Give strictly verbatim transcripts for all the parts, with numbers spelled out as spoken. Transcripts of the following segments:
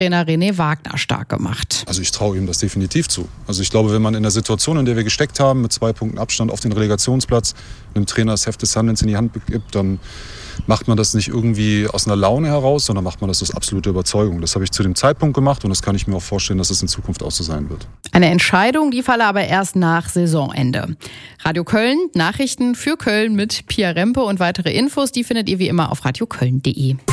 Trainer René Wagner stark gemacht. Also ich traue ihm das definitiv zu. Also ich glaube, wenn man in der Situation, in der wir gesteckt haben, mit zwei Punkten Abstand auf den Relegationsplatz, einem Trainer das Heft des Handelns in die Hand gibt, dann macht man das nicht irgendwie aus einer Laune heraus, sondern macht man das aus absoluter Überzeugung. Das habe ich zu dem Zeitpunkt gemacht und das kann ich mir auch vorstellen, dass es in Zukunft auch so sein wird. Eine Entscheidung, die falle aber erst nach Saisonende. Radio Köln, Nachrichten für Köln mit Pia Rempe und weitere Infos, die findet ihr wie immer auf radio köln punkt de.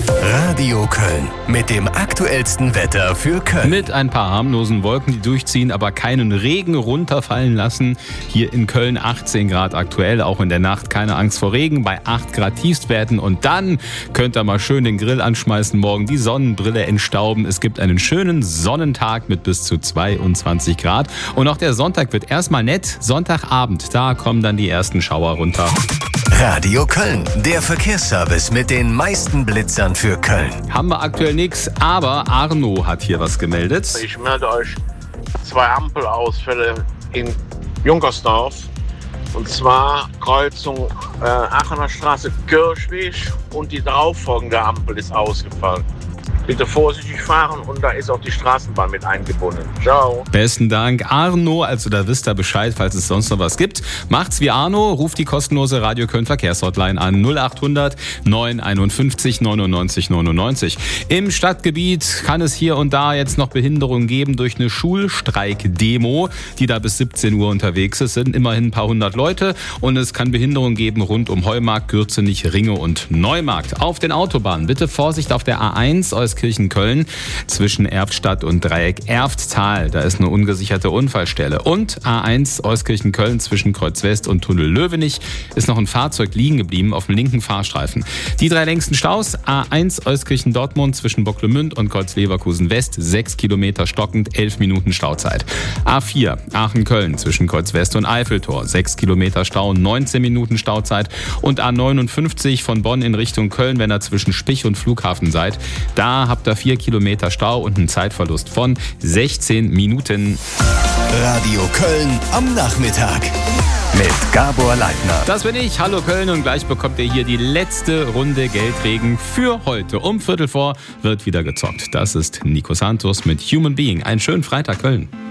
Radio Köln mit dem aktuellsten Wetter für Köln. Mit ein paar harmlosen Wolken, die durchziehen, aber keinen Regen runterfallen lassen. Hier in Köln achtzehn Grad aktuell, auch in der Nacht keine Angst vor Regen, bei acht Grad Tiefstwerten. Und dann könnt ihr mal schön den Grill anschmeißen, morgen die Sonnenbrille entstauben. Es gibt einen schönen Sonnentag mit bis zu zweiundzwanzig Grad. Und auch der Sonntag wird erstmal nett. Sonntagabend, da kommen dann die ersten Schauer runter. Radio Köln, der Verkehrsservice mit den meisten Blitzern für Köln. Haben wir aktuell nichts, aber Arno hat hier was gemeldet. Ich melde euch zwei Ampelausfälle in Junkersdorf. Und zwar Kreuzung äh, Aachener Straße Kirchweg und die darauffolgende Ampel ist ausgefallen. Bitte vorsichtig fahren und da ist auch die Straßenbahn mit eingebunden. Ciao. Besten Dank, Arno. Also da wisst ihr Bescheid, falls es sonst noch was gibt. Macht's wie Arno, ruft die kostenlose Radio Köln Verkehrshotline an null achthundert neun einundfünfzig neunundneunzig neunundneunzig. Im Stadtgebiet kann es hier und da jetzt noch Behinderungen geben durch eine Schulstreik-Demo, die da bis siebzehn Uhr unterwegs ist. Es sind immerhin ein paar hundert Leute und es kann Behinderungen geben rund um Heumarkt, Gürzenich, Ringe und Neumarkt. Auf den Autobahnen bitte Vorsicht auf der A eins Euskirchen-Köln zwischen Erftstadt und Dreieck Erfttal. Da ist eine ungesicherte Unfallstelle. Und A eins Euskirchen-Köln zwischen Kreuz West und Tunnel Löwenich ist noch ein Fahrzeug liegen geblieben auf dem linken Fahrstreifen. Die drei längsten Staus: A eins Euskirchen-Dortmund zwischen Bocklemünd und Kreuz Leverkusen West, sechs Kilometer stockend, elf Minuten Stauzeit. A vier Aachen-Köln zwischen Kreuz West und Eiffeltor, sechs Kilometer Stau, neunzehn Minuten Stauzeit. Und A neunundfünfzig von Bonn in Richtung Köln, wenn ihr zwischen Spich und Flughafen seid. Da habt ihr vier Kilometer Stau und einen Zeitverlust von sechzehn Minuten. Radio Köln am Nachmittag mit Gabor Leitner. Das bin ich. Hallo Köln, und gleich bekommt ihr hier die letzte Runde Geldregen für heute. Um Viertel vor wird wieder gezockt. Das ist Nico Santos mit Human Being. Einen schönen Freitag, Köln.